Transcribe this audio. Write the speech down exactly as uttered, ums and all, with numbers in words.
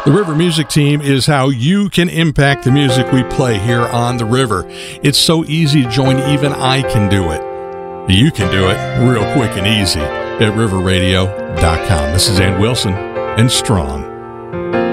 The River Music Team is how you can impact the music we play here on the river. It's so easy to join, even I can do it. You can do it real quick and easy at river radio dot com. This is Ann Wilson and Strong.